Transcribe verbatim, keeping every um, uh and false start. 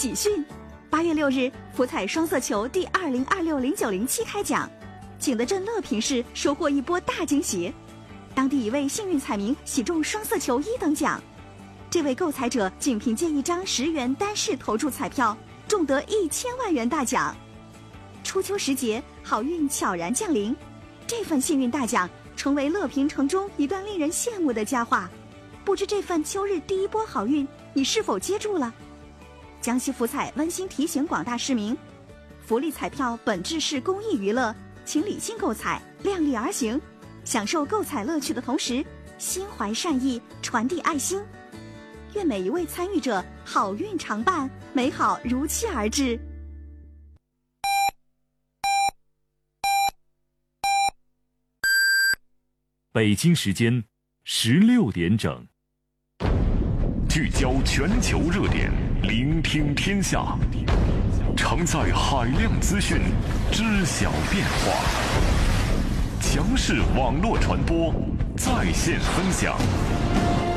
喜讯！八月六日，福彩双色球第二零二六零九零七开奖，景德镇乐平市收获一波大惊喜，当地一位幸运彩民喜中双色球一等奖。这位购彩者仅凭借一张十元单式投注彩票，中得一千万元大奖。初秋时节，好运悄然降临，这份幸运大奖成为乐平城中一段令人羡慕的佳话。不知这份秋日第一波好运，你是否接住了？江西福彩温馨提醒广大市民，福利彩票本质是公益娱乐，请理性购彩，量力而行，享受购彩乐趣的同时，心怀善意，传递爱心。愿每一位参与者好运常伴，美好如期而至。 北京时间十六点整， 聚焦全球热点，聆听天下，承载海量资讯，知晓变化。强势网络传播，在线分享。